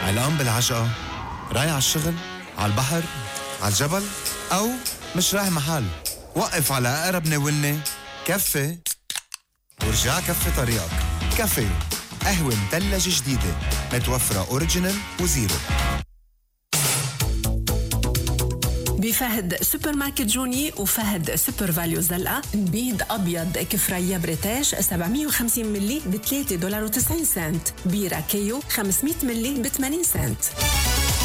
علقان بالعجقة، رايح على الشغل، على البحر، على الجبل، أو مش رايح محل. وقف على أقرب ناولني كفي ورجع كفي طريقك. كافيه، قهوة مثلجة جديدة متوفرة أوريجينال وزيرو. بفهد سوبر ماركت جوني وفهد سوبر فاليو زلقة، بيض أبيض كفرية بريتاج 750 ملي ب$3.90. بيرة كيو 500 ملي ب$80 سنت.